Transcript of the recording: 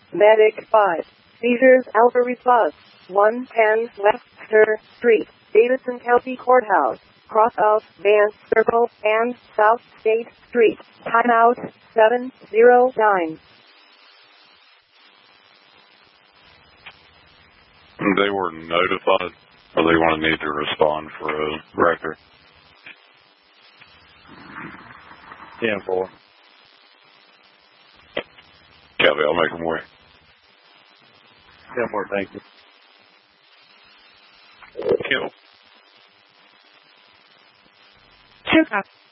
Medic 5. Seizures Alpha Response. 110 Webster Street, Davidson County Courthouse. Cross of Vance Circle and South State Street. Timeout 709. They were notified, or they want to need to respond for a record. 10-4. Copy, I'll make them wait. 10-4, thank you. Kill. 2 copies.